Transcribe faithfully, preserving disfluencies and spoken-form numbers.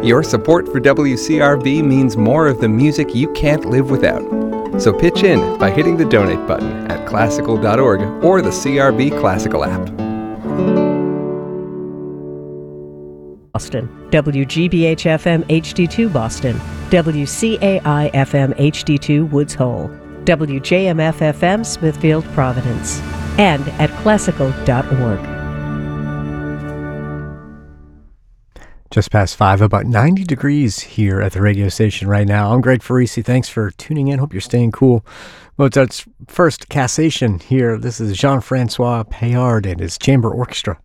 Your support for W C R B means more of the music you can't live without. So pitch in by hitting the donate button at classical dot org or the C R B Classical app. Boston, W G B H F M H D two Boston, W C A I F M H D two Woods Hole, W J M F F M Smithfield Providence, and at classical dot org. Just past five, about ninety degrees here at the radio station right now. I'm Greg Farisi. Thanks for tuning in. Hope you're staying cool. Mozart's first cassation here. This is Jean-Francois Payard and his chamber orchestra.